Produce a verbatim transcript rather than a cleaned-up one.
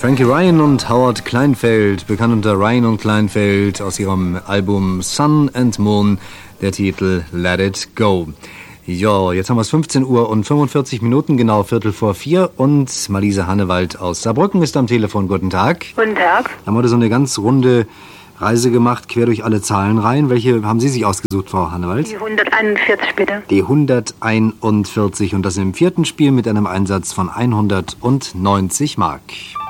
Frankie Ryan und Howard Kleinfeld, bekannt unter Ryan und Kleinfeld, aus ihrem Album Sun and Moon, der Titel Let It Go. Ja, jetzt haben wir es fünfzehn Uhr und fünfundvierzig Minuten, genau Viertel vor vier, und Marlise Hannewald aus Saarbrücken ist am Telefon. Guten Tag. Guten Tag. Haben wir heute so eine ganz runde Reise gemacht, quer durch alle Zahlenreihen. Welche haben Sie sich ausgesucht, Frau Hannewald? Die hunderteinundvierzig, bitte. Die hunderteinundvierzig, und das im vierten Spiel mit einem Einsatz von hundertneunzig Mark.